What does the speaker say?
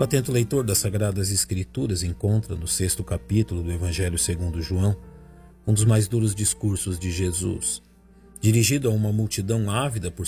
O atento leitor das Sagradas Escrituras encontra no 6º capítulo do Evangelho segundo João um dos mais duros discursos de Jesus, dirigido a uma multidão ávida por